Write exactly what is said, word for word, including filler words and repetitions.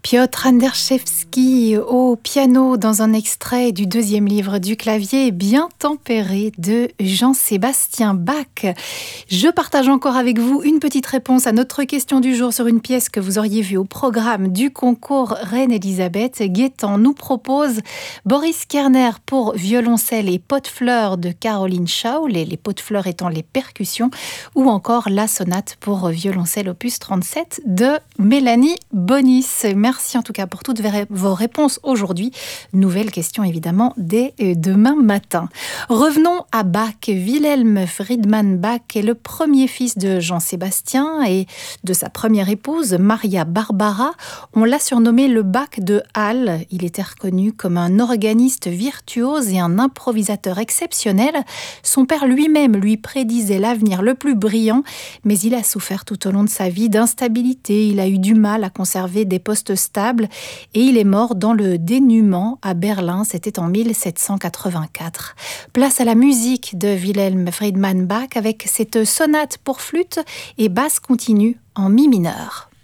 Piotr Anderszewski au piano dans un extrait du deuxième livre du clavier bien tempéré de Jean-Sébastien Bach. Je partage encore avec vous une petite réponse à notre question du jour sur une pièce que vous auriez vue au programme du concours Reine-Élisabeth. Gaëtan nous propose Boris Kerner pour violoncelle et pot de fleurs de Caroline Shaw, les, les pots de fleurs étant les percussions, ou encore la sonate pour violoncelle opus trente-sept de Mélanie Bonis. Merci en tout cas pour toutes vos réponses aujourd'hui. Nouvelle question évidemment dès demain matin. Revenons à Bach. Wilhelm Friedman Bach est le premier fils de Jean-Sébastien et de sa première épouse, Maria Barbara. On l'a surnommé le Bach de Halle. Il était reconnu comme un organiste virtuose et un improvisateur exceptionnel. Son père lui-même lui prédisait l'avenir le plus brillant, mais il a souffert tout au long de sa vie d'instabilité. Il a eu du mal à conserver des postes stable et il est mort dans le dénuement à Berlin, c'était en mille sept cent quatre-vingt-quatre. Place à la musique de Wilhelm Friedman Bach avec cette sonate pour flûte et basse continue en mi mineur.